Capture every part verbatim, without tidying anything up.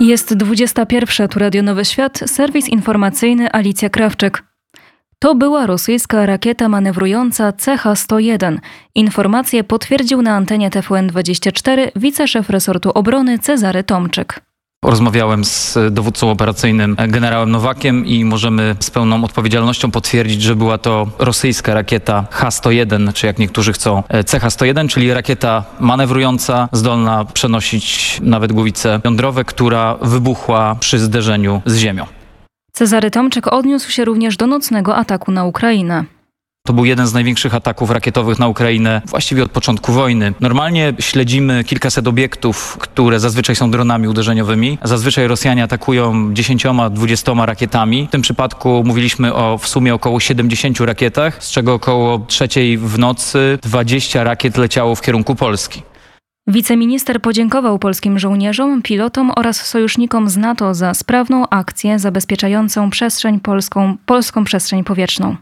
Jest dwudziesta pierwsza, tu Radio Nowy Świat, serwis informacyjny Alicja Krawczyk. To była rosyjska rakieta manewrująca C H sto jeden. Informację potwierdził na antenie T V N dwadzieścia cztery wiceszef resortu obrony Cezary Tomczyk. Rozmawiałem z dowódcą operacyjnym generałem Nowakiem i możemy z pełną odpowiedzialnością potwierdzić, że była to rosyjska rakieta H sto jeden, czy jak niektórzy chcą C H sto jeden, czyli rakieta manewrująca, zdolna przenosić nawet głowice jądrowe, która wybuchła przy zderzeniu z ziemią. Cezary Tomczyk odniósł się również do nocnego ataku na Ukrainę. To był jeden z największych ataków rakietowych na Ukrainę właściwie od początku wojny. Normalnie śledzimy kilkaset obiektów, które zazwyczaj są dronami uderzeniowymi. Zazwyczaj Rosjanie atakują dziesięcioma, dwudziestoma rakietami. W tym przypadku mówiliśmy o w sumie około siedemdziesięciu rakietach, z czego około trzeciej w nocy dwadzieścia rakiet leciało w kierunku Polski. Wiceminister podziękował polskim żołnierzom, pilotom oraz sojusznikom z NATO za sprawną akcję zabezpieczającą przestrzeń polską, polską przestrzeń powietrzną.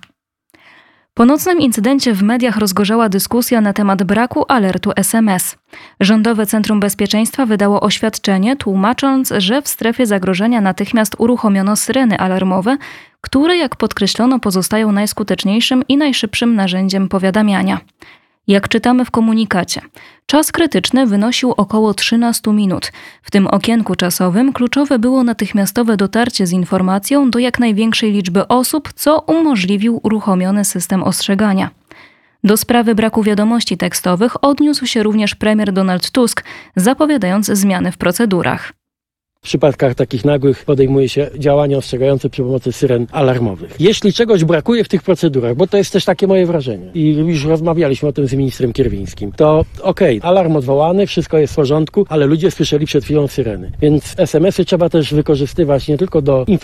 Po nocnym incydencie w mediach rozgorzała dyskusja na temat braku alertu S M S. Rządowe Centrum Bezpieczeństwa wydało oświadczenie, tłumacząc, że w strefie zagrożenia natychmiast uruchomiono syreny alarmowe, które, jak podkreślono, pozostają najskuteczniejszym i najszybszym narzędziem powiadamiania. Jak czytamy w komunikacie, czas krytyczny wynosił około trzynaście minut. W tym okienku czasowym kluczowe było natychmiastowe dotarcie z informacją do jak największej liczby osób, co umożliwił uruchomiony system ostrzegania. Do sprawy braku wiadomości tekstowych odniósł się również premier Donald Tusk, zapowiadając zmiany w procedurach. W przypadkach takich nagłych podejmuje się działania ostrzegające przy pomocy syren alarmowych. Jeśli czegoś brakuje w tych procedurach, bo to jest też takie moje wrażenie i już rozmawialiśmy o tym z ministrem Kierwińskim, to okej, okay, alarm odwołany, wszystko jest w porządku, ale ludzie słyszeli przed chwilą syreny. Więc S M S y trzeba też wykorzystywać nie tylko do informacji,